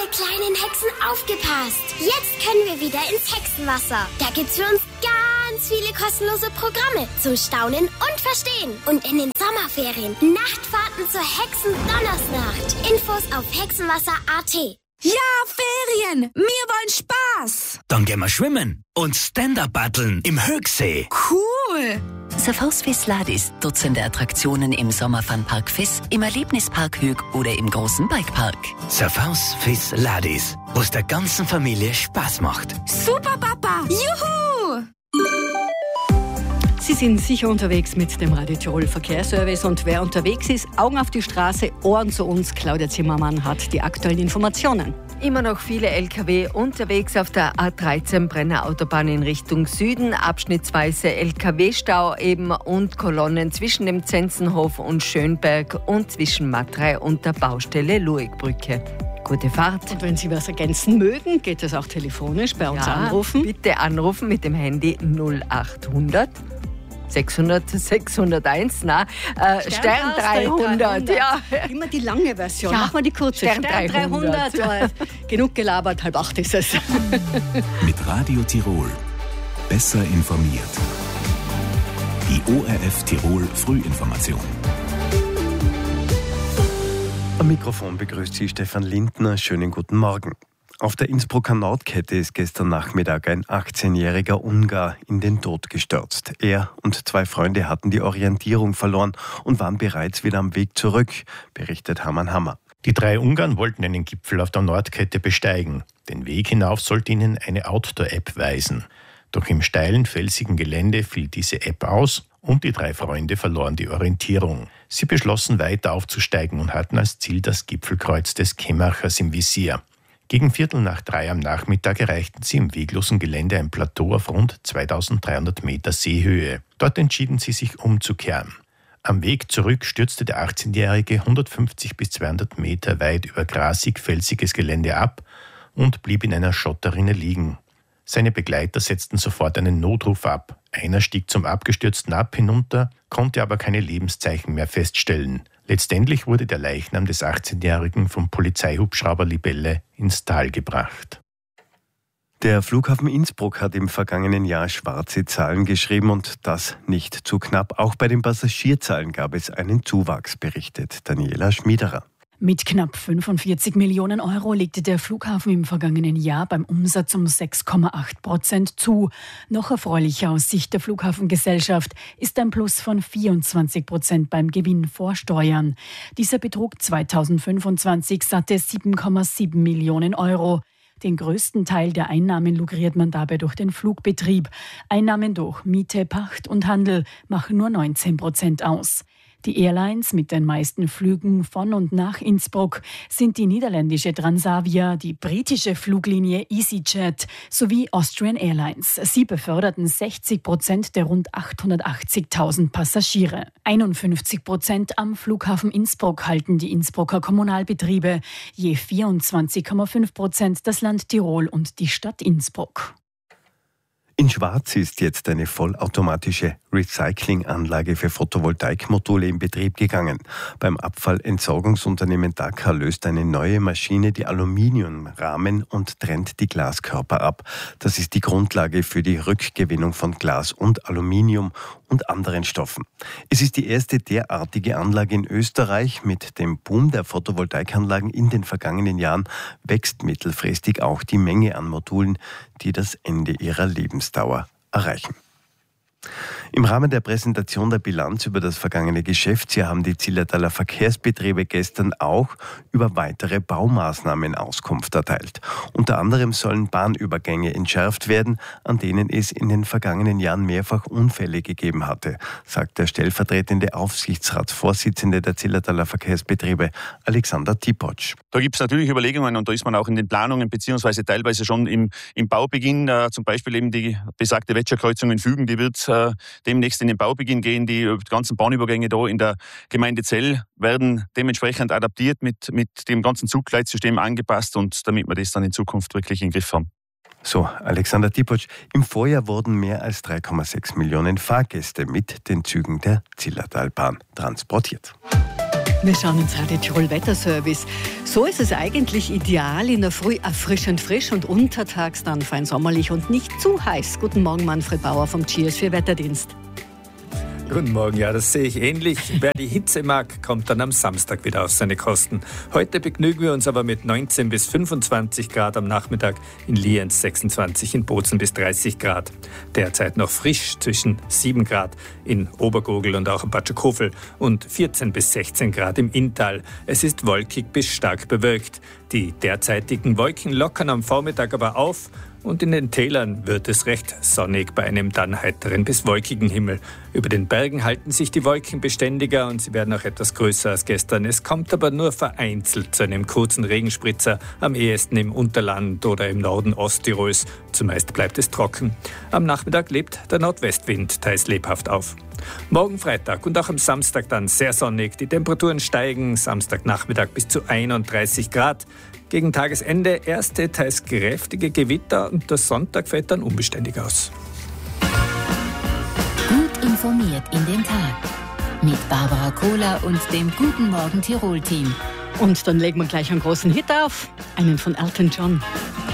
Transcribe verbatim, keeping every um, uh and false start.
kleinen Hexen, aufgepasst! Jetzt können wir wieder ins Hexenwasser. Da gibt's für uns ganz viele kostenlose Programme zum Staunen und Verstehen. Und in den Sommerferien Nachtfahrten zur Hexen-Donnersnacht. Infos auf hexenwasser punkt at. Ja, Ferien! Wir wollen Spaß! Dann gehen wir schwimmen und Stand-Up-Paddeln im Höchsee. Cool! Surfhaus Fis Ladis, Dutzende Attraktionen im Sommerfunpark Fis, im Erlebnispark Hög oder im großen Bikepark. Surfhaus Fis Ladis, wo es der ganzen Familie Spaß macht. Super, Papa! Juhu! Sie sind sicher unterwegs mit dem Radio Tirol Verkehrsservice und wer unterwegs ist, Augen auf die Straße, Ohren zu uns. Claudia Zimmermann hat die aktuellen Informationen. Immer noch viele L K W unterwegs auf der A dreizehn Brenner Autobahn in Richtung Süden, abschnittsweise L K W-Stau eben und Kolonnen zwischen dem Zenzenhof und Schönberg und zwischen Matrei und der Baustelle Luegbrücke. Gute Fahrt. Und wenn Sie was ergänzen mögen, geht es auch telefonisch bei uns ja, anrufen. Bitte anrufen mit dem Handy null acht hundert sechshundert sechshunderteins, na, äh, Stern, Stern dreihundert. dreihundert. Ja. Immer die lange Version, ja. Machen wir die kurze. Stern, Stern dreihundert. dreihundert. Genug gelabert, halb acht ist es. Mit Radio Tirol. Besser informiert. Die O R F Tirol Frühinformation. Am Mikrofon begrüßt Sie Stefan Lindner. Schönen guten Morgen. Auf der Innsbrucker Nordkette ist gestern Nachmittag ein achtzehnjähriger Ungar in den Tod gestürzt. Er und zwei Freunde hatten die Orientierung verloren und waren bereits wieder am Weg zurück, berichtet Hermann Hammer. Die drei Ungarn wollten einen Gipfel auf der Nordkette besteigen. Den Weg hinauf sollte ihnen eine Outdoor-App weisen. Doch im steilen, felsigen Gelände fiel diese App aus und die drei Freunde verloren die Orientierung. Sie beschlossen, weiter aufzusteigen und hatten als Ziel das Gipfelkreuz des Kemmachers im Visier. Gegen Viertel nach drei am Nachmittag erreichten sie im weglosen Gelände ein Plateau auf rund zweitausenddreihundert Meter Seehöhe. Dort entschieden sie sich umzukehren. Am Weg zurück stürzte der achtzehnjährige hundertfünfzig bis zweihundert Meter weit über grasig-felsiges Gelände ab und blieb in einer Schotterrinne liegen. Seine Begleiter setzten sofort einen Notruf ab. Einer stieg zum abgestürzten Ab hinunter, konnte aber keine Lebenszeichen mehr feststellen. Letztendlich wurde der Leichnam des achtzehnjährigen vom Polizeihubschrauber Libelle ins Tal gebracht. Der Flughafen Innsbruck hat im vergangenen Jahr schwarze Zahlen geschrieben und das nicht zu knapp. Auch bei den Passagierzahlen gab es einen Zuwachs, berichtet Daniela Schmiederer. Mit knapp fünfundvierzig Millionen Euro legte der Flughafen im vergangenen Jahr beim Umsatz um sechs Komma acht Prozent zu. Noch erfreulicher aus Sicht der Flughafengesellschaft ist ein Plus von vierundzwanzig Prozent beim Gewinn vor Steuern. Dieser betrug zweitausendfünfundzwanzig satte sieben Komma sieben Millionen Euro. Den größten Teil der Einnahmen lukriert man dabei durch den Flugbetrieb. Einnahmen durch Miete, Pacht und Handel machen nur neunzehn Prozent aus. Die Airlines mit den meisten Flügen von und nach Innsbruck sind die niederländische Transavia, die britische Fluglinie EasyJet sowie Austrian Airlines. Sie beförderten sechzig Prozent der rund achthundertachtzigtausend Passagiere. einundfünfzig Prozent am Flughafen Innsbruck halten die Innsbrucker Kommunalbetriebe, je vierundzwanzig Komma fünf Prozent das Land Tirol und die Stadt Innsbruck. In Schwarz ist jetzt eine vollautomatische Recyclinganlage für Photovoltaikmodule in Betrieb gegangen. Beim Abfallentsorgungsunternehmen D A C A löst eine neue Maschine die Aluminiumrahmen und trennt die Glaskörper ab. Das ist die Grundlage für die Rückgewinnung von Glas und Aluminium und anderen Stoffen. Es ist die erste derartige Anlage in Österreich. Mit dem Boom der Photovoltaikanlagen in den vergangenen Jahren wächst mittelfristig auch die Menge an Modulen, die das Ende ihrer Lebensdauer erreichen. Im Rahmen der Präsentation der Bilanz über das vergangene Geschäftsjahr haben die Zillertaler Verkehrsbetriebe gestern auch über weitere Baumaßnahmen Auskunft erteilt. Unter anderem sollen Bahnübergänge entschärft werden, an denen es in den vergangenen Jahren mehrfach Unfälle gegeben hatte, sagt der stellvertretende Aufsichtsratsvorsitzende der Zillertaler Verkehrsbetriebe, Alexander Tipotsch. Da gibt es natürlich Überlegungen und da ist man auch in den Planungen beziehungsweise teilweise schon im, im Baubeginn, äh, zum Beispiel eben die besagte Wetscherkreuzung in Fügen, die wird äh, demnächst in den Baubeginn gehen. Die ganzen Bahnübergänge da in der Gemeinde Zell werden dementsprechend adaptiert, mit, mit dem ganzen Zugleitsystem angepasst und damit wir das dann in Zukunft wirklich im Griff haben. So, Alexander Tipotsch. Im Vorjahr wurden mehr als drei Komma sechs Millionen Fahrgäste mit den Zügen der Zillertalbahn transportiert. Wir schauen ins Radio Tirol Wetterservice. So ist es eigentlich ideal, in der Früh erfrischend frisch und untertags dann fein sommerlich und nicht zu heiß. Guten Morgen, Manfred Bauer vom Cheers für Wetterdienst. Guten Morgen, ja, das sehe ich ähnlich. Wer die Hitze mag, kommt dann am Samstag wieder auf seine Kosten. Heute begnügen wir uns aber mit neunzehn bis fünfundzwanzig Grad am Nachmittag, in Lienz sechsundzwanzig, in Bozen bis dreißig Grad. Derzeit noch frisch zwischen sieben Grad in Obergurgl und auch in Bad Schokofel und vierzehn bis sechzehn Grad im Inntal. Es ist wolkig bis stark bewölkt. Die derzeitigen Wolken lockern am Vormittag aber auf. Und in den Tälern wird es recht sonnig bei einem dann heiteren bis wolkigen Himmel. Über den Bergen halten sich die Wolken beständiger und sie werden auch etwas größer als gestern. Es kommt aber nur vereinzelt zu einem kurzen Regenspritzer, am ehesten im Unterland oder im Norden Osttirols. Zumeist bleibt es trocken. Am Nachmittag lebt der Nordwestwind teils lebhaft auf. Morgen Freitag und auch am Samstag dann sehr sonnig. Die Temperaturen steigen, Samstagnachmittag bis zu einunddreißig Grad. Gegen Tagesende erste, teils kräftige Gewitter und der Sonntag fällt dann unbeständig aus. Gut informiert in den Tag. Mit Barbara Kohler und dem Guten Morgen Tirol-Team. Und dann legen wir gleich einen großen Hit auf, einen von Elton John.